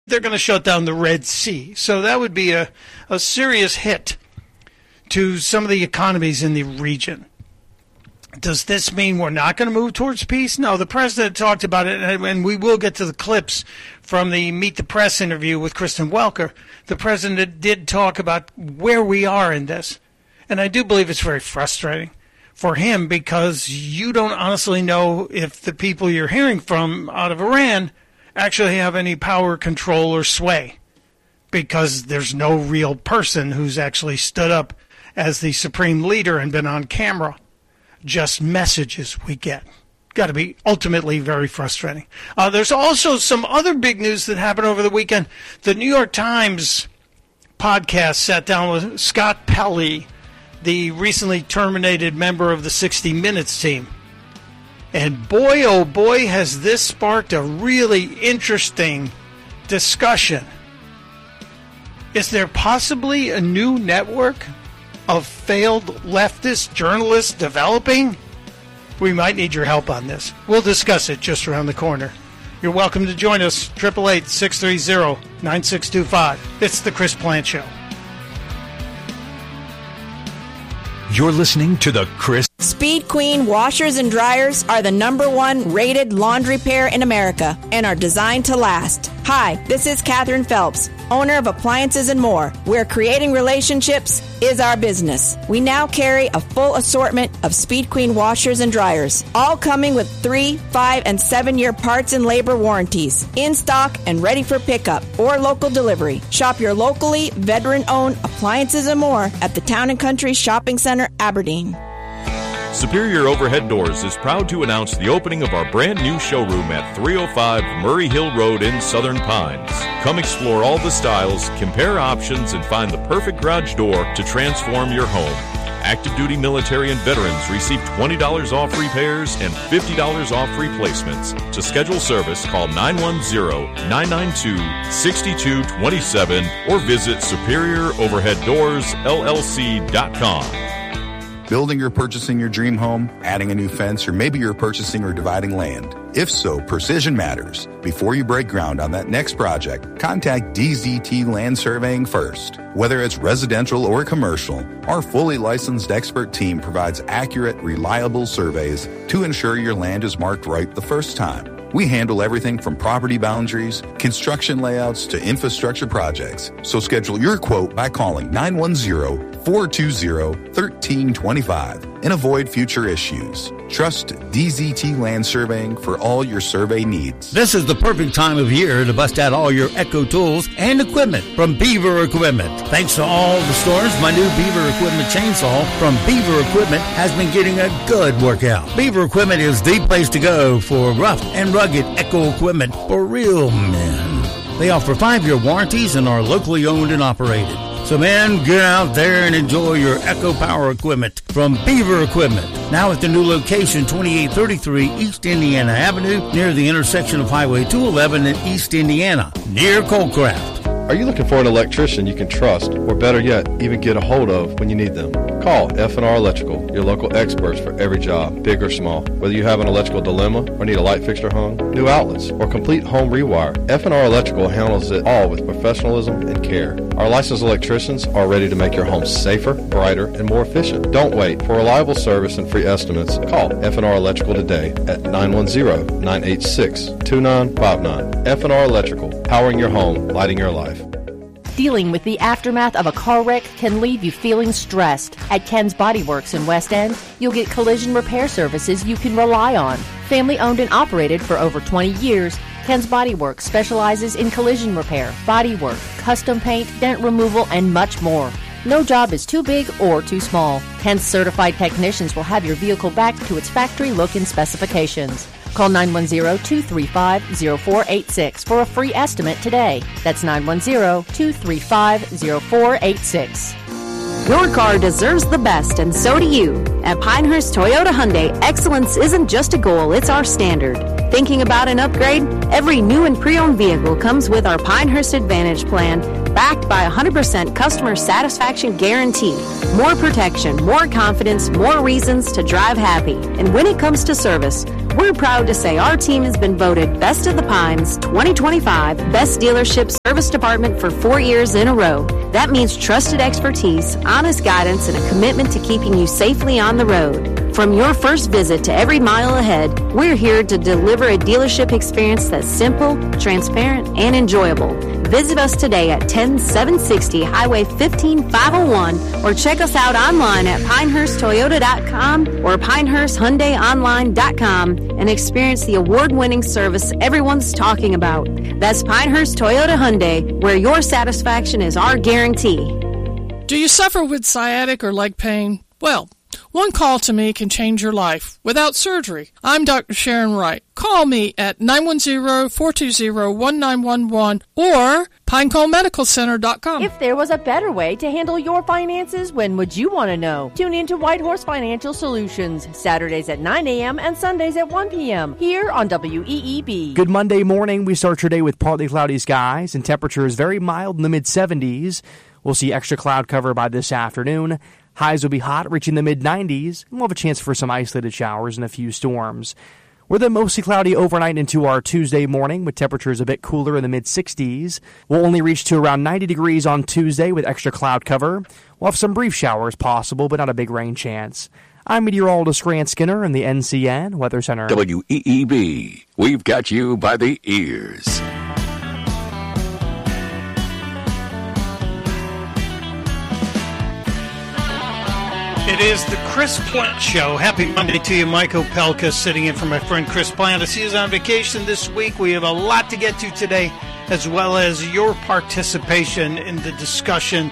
they're going to shut down the Red Sea. So that would be a serious hit to some of the economies in the region. Does this mean we're not going to move towards peace? No, the president talked about it, and we will get to the clips from the Meet the Press interview with Kristen Welker. The president did talk about where we are in this, and I do believe it's very frustrating for him because you don't honestly know if the people you're hearing from out of Iran actually have any power, control, or sway, because there's no real person who's actually stood up as the supreme leader and been on camera. Just messages we get. Got to be ultimately very frustrating. There's also some other big news that happened over the weekend. The New York Times podcast sat down with Scott Pelley, the recently terminated member of the 60 Minutes team. And boy, oh boy, has this sparked a really interesting discussion. Is there possibly a new network of failed leftist journalists developing? We might need your help on this. We'll discuss it just around the corner. You're welcome to join us, 888-630-9625. It's The Chris Plante Show. You're listening to The Chris. Speed Queen washers and dryers are the #1 rated laundry pair in America and are designed to last. Hi, this is Katherine Phelps, owner of Appliances and More, where creating relationships is our business. We now carry a full assortment of Speed Queen washers and dryers, all coming with 3, 5, and 7-year parts and labor warranties, in stock and ready for pickup or local delivery. Shop your locally veteran-owned Appliances and More at the Town & Country Shopping Center, Aberdeen. Superior Overhead Doors is proud to announce the opening of our brand new showroom at 305 Murray Hill Road in Southern Pines. Come explore all the styles, compare options, and find the perfect garage door to transform your home. Active duty military and veterans receive $20 off repairs and $50 off replacements. To schedule service, call 910-992-6227 or visit SuperiorOverheadDoorsLLC.com. Building or purchasing your dream home, adding a new fence, or maybe you're purchasing or dividing land. If so, precision matters. Before you break ground on that next project, contact DZT Land Surveying first. Whether it's residential or commercial, our fully licensed expert team provides accurate, reliable surveys to ensure your land is marked right the first time. We handle everything from property boundaries, construction layouts, to infrastructure projects. So schedule your quote by calling 910-420-1325 and avoid future issues. Trust DZT Land Surveying for all your survey needs. This is the perfect time of year to bust out all your Echo tools and equipment from Beaver Equipment. Thanks to all the stores, my new Beaver Equipment chainsaw from Beaver Equipment has been getting a good workout. Beaver Equipment is the place to go for rough and rugged Echo equipment for real men. They offer 5-year warranties and are locally owned and operated. So, man, get out there and enjoy your Echo Power equipment from Beaver Equipment. Now at the new location, 2833 East Indiana Avenue, near the intersection of Highway 211 in East Indiana, near Coldcraft. Are you looking for an electrician you can trust, or better yet, even get a hold of when you need them? Call F&R Electrical, your local experts for every job, big or small. Whether you have an electrical dilemma or need a light fixture hung, new outlets, or complete home rewire, F&R Electrical handles it all with professionalism and care. Our licensed electricians are ready to make your home safer, brighter, and more efficient. Don't wait. For reliable service and free estimates, call F&R Electrical today at 910-986-2959. F&R Electrical, powering your home, lighting your life. Dealing with the aftermath of a car wreck can leave you feeling stressed. At Ken's Body Works in West End, you'll get collision repair services you can rely on. Family owned and operated for over 20 years, Ken's Body Works specializes in collision repair, body work, custom paint, dent removal, and much more. No job is too big or too small. Ken's certified technicians will have your vehicle back to its factory look and specifications. Call 910-235-0486 for a free estimate today. That's 910-235-0486. Your car deserves the best, and so do you. At Pinehurst Toyota Hyundai, excellence isn't just a goal, it's our standard. Thinking about an upgrade? Every new and pre-owned vehicle comes with our Pinehurst Advantage plan, backed by 100% customer satisfaction guarantee. More protection, more confidence, more reasons to drive happy. And when it comes to service, we're proud to say our team has been voted Best of the Pines 2025 Best Dealership Service Department for 4 years in a row. That means trusted expertise, honest guidance, and a commitment to keeping you safely on the road. From your first visit to every mile ahead, we're here to deliver a dealership experience that's simple, transparent, and enjoyable. Visit us today at 10760 Highway 15501 or check us out online at PinehurstToyota.com or PinehurstHyundaiOnline.com and experience the award-winning service everyone's talking about. That's Pinehurst Toyota Hyundai, where your satisfaction is our guarantee. Do you suffer with sciatic or leg pain? Well, one call to me can change your life without surgery. I'm Dr. Sharon Wright. Call me at 910-420-1911 or PineconeMedicalCenter.com. If there was a better way to handle your finances, when would you want to know? Tune in to White Horse Financial Solutions, Saturdays at 9 a.m. and Sundays at 1 p.m. here on WEEB. Good Monday morning. We start your day with partly cloudy skies and temperatures very mild in the mid-70s. We'll see extra cloud cover by this afternoon. Highs will be hot, reaching the mid-90s, and we'll have a chance for some isolated showers and a few storms. We're then mostly cloudy overnight into our Tuesday morning, with temperatures a bit cooler in the mid-60s. We'll only reach to around 90 degrees on Tuesday with extra cloud cover. We'll have some brief showers possible, but not a big rain chance. I'm meteorologist Grant Skinner in the NCN Weather Center. WEEB, we've got you by the ears. It is the Chris Plant Show. Happy Monday to you. Mike Opelka sitting in for my friend Chris Plant. He is on vacation this week. We have a lot to get to today, as well as your participation in the discussion.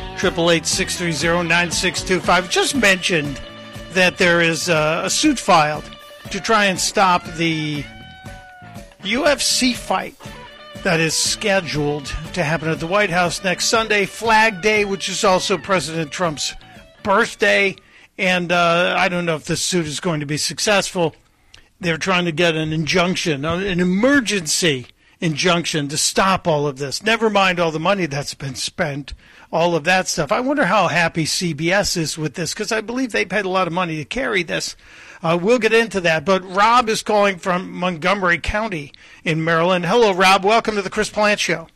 888-630-9625. Just mentioned that there is a suit filed to try and stop the UFC fight that is scheduled to happen at the White House next Sunday, Flag Day, which is also President Trump's birthday, and I don't know if this suit is going to be successful. They're trying to get an injunction, an emergency injunction to stop all of this. Never mind all the money that's been spent, all of that stuff. I wonder how happy CBS is with this, because I believe they paid a lot of money to carry this. We'll get into that, but Rob is calling from Montgomery County in Maryland. Hello, Rob. Welcome to the Chris Plant Show.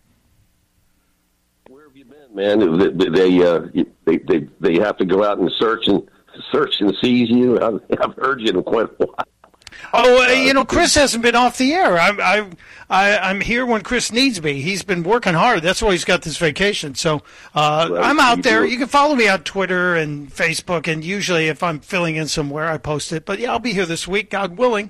Man, they have to go out and search and seize you. I've heard you in quite a while. Oh, Chris hasn't been off the air. I'm here when Chris needs me. He's been working hard. That's why he's got this vacation. So I'm out there. You can follow me on Twitter and Facebook, and usually if I'm filling in somewhere, I post it. But yeah, I'll be here this week, God willing.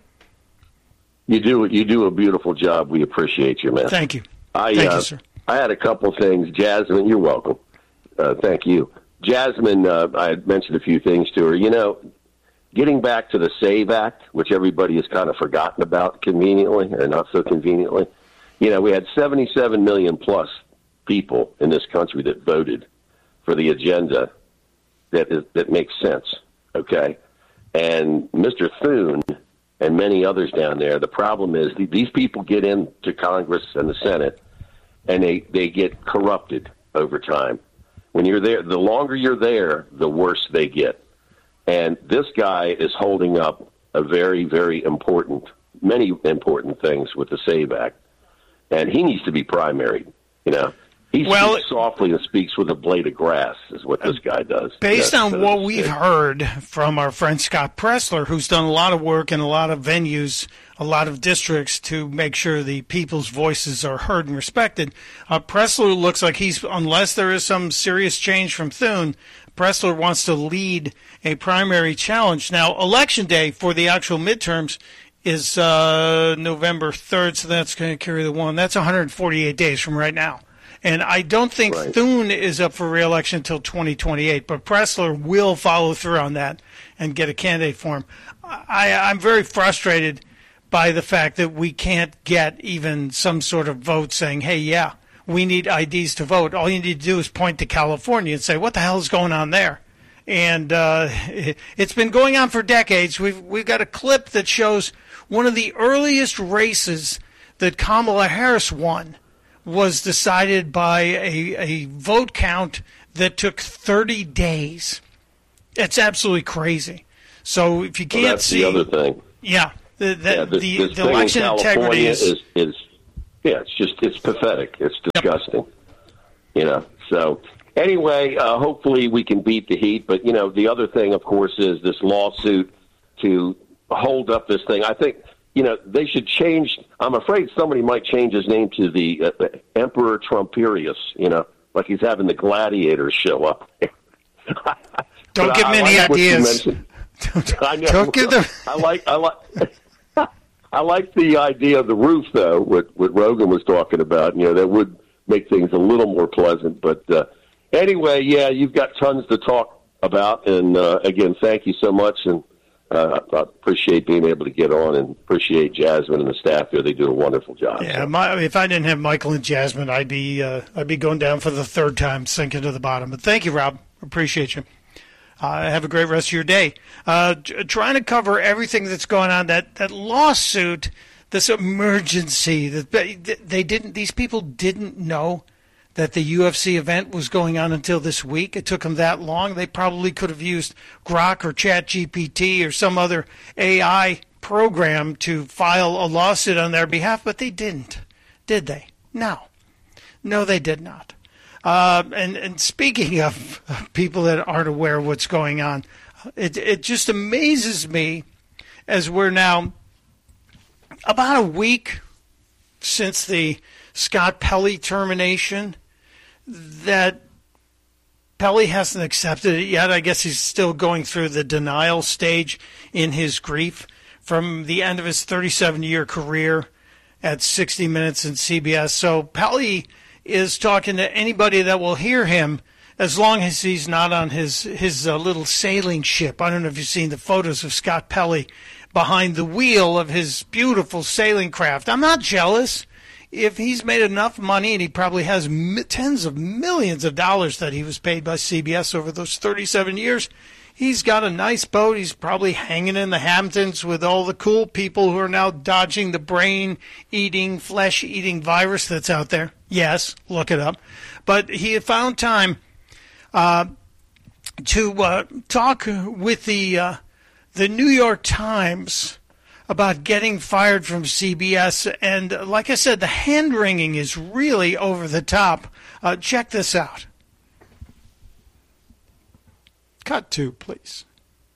You do a beautiful job. We appreciate you, man. Thank you. Thank you, sir. I had a couple things. Jasmine, you're welcome. Thank you. Jasmine, I had mentioned a few things to her. Getting back to the SAVE Act, which everybody has kind of forgotten about conveniently, or not so conveniently. We had 77 million plus people in this country that voted for the agenda that makes sense, okay? And Mr. Thune and many others down there, the problem is these people get into Congress and the Senate, and they get corrupted over time. When you're there, the longer you're there, the worse they get. And this guy is holding up very, very many important things with the SAVE Act. And he needs to be primaried, He speaks softly and speaks with a blade of grass is what this guy does. Based on what we've heard from our friend Scott Pressler, who's done a lot of work in a lot of venues, a lot of districts to make sure the people's voices are heard and respected, Pressler looks like unless there is some serious change from Thune, Pressler wants to lead a primary challenge. Now, Election Day for the actual midterms is November 3rd, so that's going to carry the one. That's 148 days from right now. And I don't think Thune is up for re-election until 2028, but Pressler will follow through on that and get a candidate for him. I'm very frustrated by the fact that we can't get even some sort of vote saying, hey, yeah, we need IDs to vote. All you need to do is point to California and say, what the hell is going on there? And it's been going on for decades. We've got a clip that shows one of the earliest races that Kamala Harris won was decided by a vote count that took 30 days. It's absolutely crazy. So if you can't that's see... the other thing. Yeah. The thing election in integrity is it's pathetic. It's disgusting. You know, so anyway, hopefully we can beat the heat. But, you know, the other thing, of course, is this lawsuit to hold up this thing. I think, you know, they should change. I'm afraid somebody might change his name to the Emperor Trumperius, you know, like he's having the gladiators show up. Don't give me any ideas. I know. Don't give them. I like the idea of the roof, though. What Rogan was talking about. You know, that would make things a little more pleasant. But anyway, yeah, you've got tons to talk about. And again, thank you so much, and I appreciate being able to get on, and appreciate Jasmine and the staff here. They do a wonderful job. Yeah, if I didn't have Michael and Jasmine, I'd be going down for the third time, sinking to the bottom. But thank you, Rob. Appreciate you. Have a great rest of your day. Trying to cover everything that's going on, that lawsuit, this emergency that these people didn't know that the UFC event was going on until this week. It took them that long. They probably could have used Grok or ChatGPT or some other AI program to file a lawsuit on their behalf, but they didn't, did they? No, they did not. And speaking of people that aren't aware of what's going on, it just amazes me, as we're now about a week since the Scott Pelley termination, that Pelley hasn't accepted it yet. I guess he's still going through the denial stage in his grief from the end of his 37-year career at 60 Minutes and CBS. So Pelley is talking to anybody that will hear him, as long as he's not on his little sailing ship. I don't know if you've seen the photos of Scott Pelley behind the wheel of his beautiful sailing craft. I'm not jealous. If he's made enough money, and he probably has tens of millions of dollars that he was paid by CBS over those 37 years, he's got a nice boat. He's probably hanging in the Hamptons with all the cool people who are now dodging the brain-eating, flesh-eating virus that's out there. Yes, look it up. But he had found time to talk with the New York Times about getting fired from CBS. And like I said, the hand-wringing is really over the top. Check this out. Cut to, please.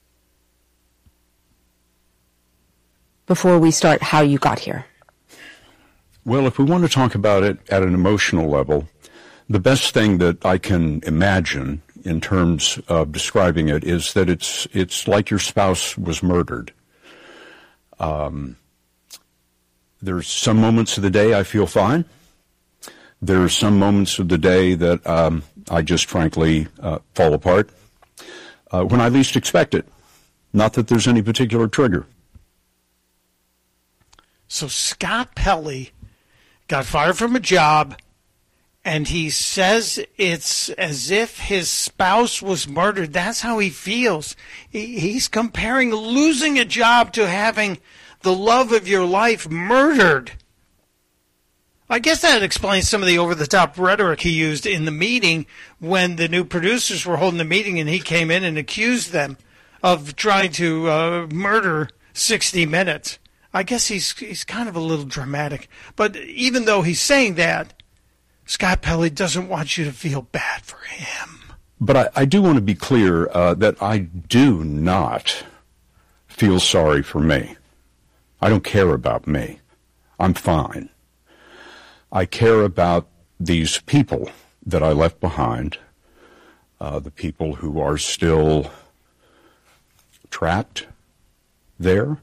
Before we start, how you got here. Well, if we want to talk about it at an emotional level, the best thing that I can imagine in terms of describing it is that it's like your spouse was murdered. There's some moments of the day I feel fine. There are some moments of the day that I just frankly fall apart when I least expect it. Not that there's any particular trigger. So Scott Pelley got fired from a job, and he says it's as if his spouse was murdered. That's how he feels. He's comparing losing a job to having the love of your life murdered. I guess that explains some of the over-the-top rhetoric he used in the meeting when the new producers were holding the meeting and he came in and accused them of trying to murder 60 Minutes. I guess he's kind of a little dramatic. But even though he's saying that, Scott Pelley doesn't want you to feel bad for him. But I do want to be clear that I do not feel sorry for me. I don't care about me. I'm fine. I care about these people that I left behind, the people who are still trapped there.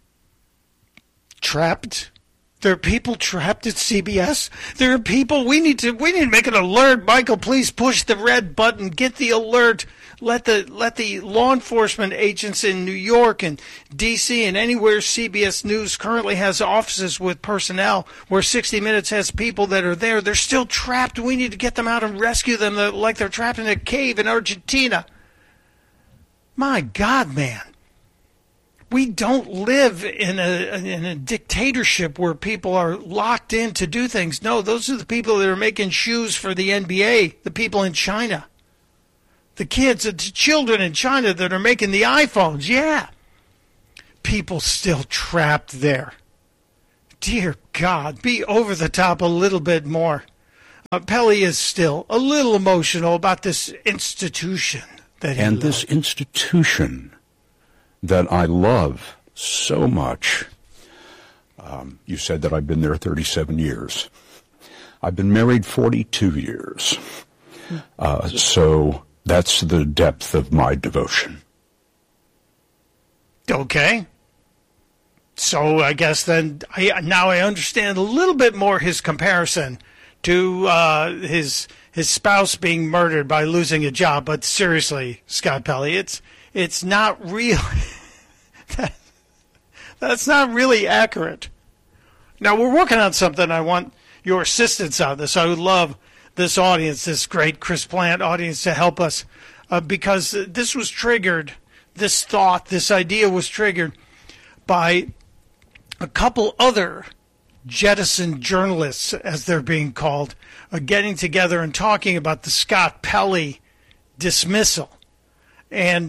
Trapped? There are people trapped at CBS? There are people, we need to make an alert. Michael, please push the red button, get the alert. Let the law enforcement agents in New York and D.C. and anywhere CBS News currently has offices with personnel where 60 Minutes has people that are there. They're still trapped. We need to get them out and rescue them like they're trapped in a cave in Argentina. My God, man. We don't live in a dictatorship where people are locked in to do things. No, those are the people that are making shoes for the NBA, the people in China. The kids, the children in China that are making the iPhones. Yeah. People still trapped there. Dear God, be over the top a little bit more. Pelly is still a little emotional about this institution that he And this institution that I love so much. You said that I've been there 37 years. I've been married 42 years. So that's the depth of my devotion. Okay. So I guess then now I understand a little bit more his comparison to his spouse being murdered by losing a job. But seriously, Scott Pelley, it's not real. That's not really accurate. Now, we're working on something. I want your assistance on this. I would love this audience, this great Chris Plant audience, to help us because this was triggered, this thought, this idea was triggered by a couple other Jettison journalists, as they're being called, getting together and talking about the Scott Pelley dismissal. And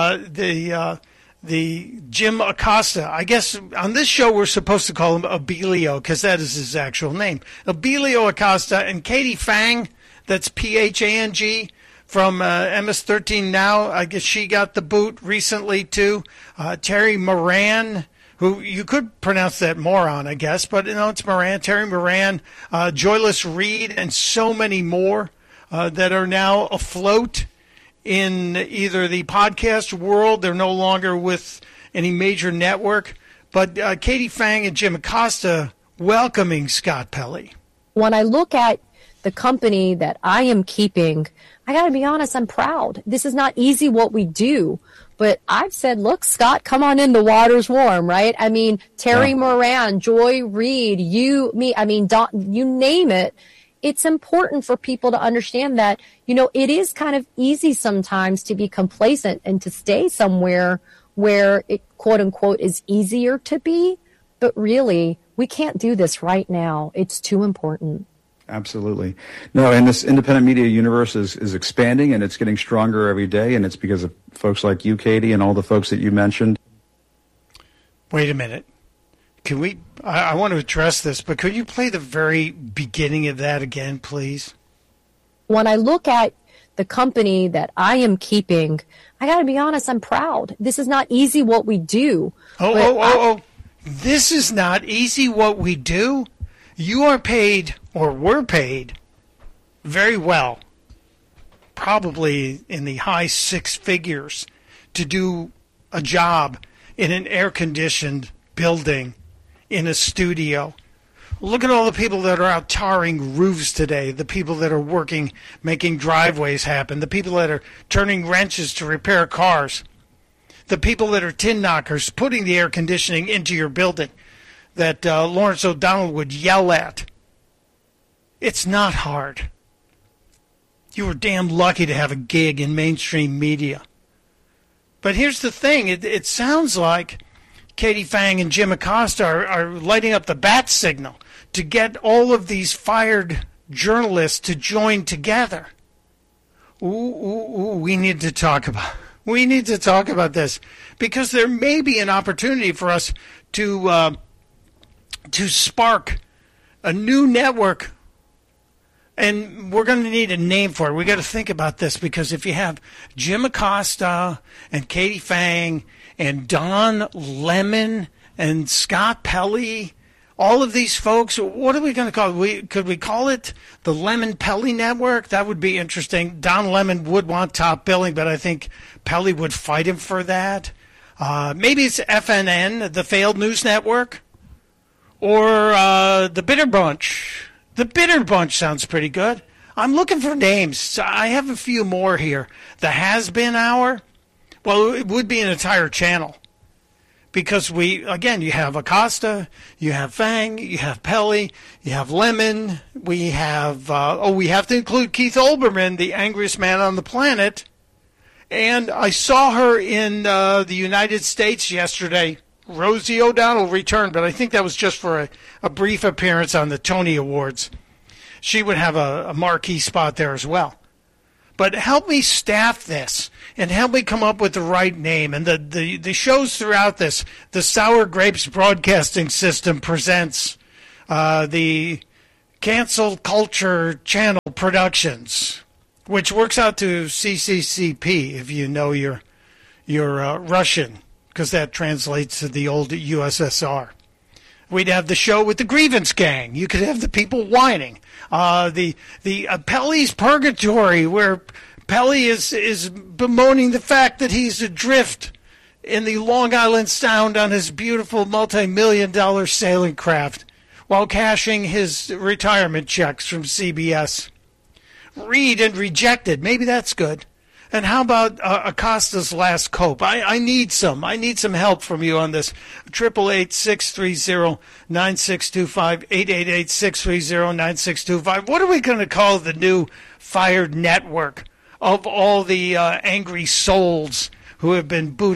the Jim Acosta, I guess on this show we're supposed to call him Abilio because that is his actual name. Abilio Acosta and Katie Phang, that's Phang, from MS-13 Now. I guess she got the boot recently too. Terry Moran, who you could pronounce that moron, I guess, but it's Moran. Terry Moran, Joyless Reed, and so many more that are now afloat in either the podcast world. They're no longer with any major network. But Katie Phang and Jim Acosta welcoming Scott Pelley. When I look at the company that I am keeping, I got to be honest, I'm proud. This is not easy what we do. But I've said, look, Scott, come on in. The water's warm, right? I mean, Terry Moran, Joy Reid, you, me, I mean, Don, you name it. It's important for people to understand that, it is kind of easy sometimes to be complacent and to stay somewhere where it, quote unquote, is easier to be. But really, we can't do this right now. It's too important. Absolutely. No, and this independent media universe is expanding, and it's getting stronger every day, and it's because of folks like you, Katie, and all the folks that you mentioned. Wait a minute. Can we, I want to address this, but could you play the very beginning of that again, please? When I look at the company that I am keeping, I got to be honest, I'm proud. This is not easy what we do. This is not easy what we do? You are paid, or were paid, very well, probably in the high six figures, to do a job in an air-conditioned building in a studio. Look at all the people that are out tarring roofs today, the people that are working, making driveways happen, the people that are turning wrenches to repair cars, the people that are tin knockers, putting the air conditioning into your building that Lawrence O'Donnell would yell at. It's not hard. You were damn lucky to have a gig in mainstream media. But here's the thing. It sounds like Katie Phang and Jim Acosta are lighting up the bat signal to get all of these fired journalists to join together. We need to talk about this because there may be an opportunity for us to spark a new network, and we're going to need a name for it. We got to think about this because if you have Jim Acosta and Katie Phang and Don Lemon and Scott Pelley, all of these folks, what are we going to call it? Could we call it the Lemon Pelley Network? That would be interesting. Don Lemon would want top billing, but I think Pelley would fight him for that. Maybe it's FNN, the Failed News Network, or the Bitter Bunch. The Bitter Bunch sounds pretty good. I'm looking for names. I have a few more here. The Has Been Hour. Well, it would be an entire channel because you have Acosta, you have Phang, you have Pelley, you have Lemon. We have, we have to include Keith Olbermann, the angriest man on the planet. And I saw her in the United States yesterday. Rosie O'Donnell returned, but I think that was just for a brief appearance on the Tony Awards. She would have a marquee spot there as well. But help me staff this and help me come up with the right name. And the shows throughout this, the Sour Grapes Broadcasting System presents the Cancel Culture Channel Productions, which works out to CCCP if you know your Russian, because that translates to the old USSR. We'd have the show with the Grievance Gang. You could have the people whining. The Pelly's Purgatory, where Pelly is bemoaning the fact that he's adrift in the Long Island Sound on his beautiful multi-million-dollar sailing craft while cashing his retirement checks from CBS. Read and Rejected. Maybe that's good. And how about Acosta's Last Cope? I need some. I need some help from you on this. 888-630-9625, 888-630-9625. What are we going to call the new Fired network of all the angry souls who have been booted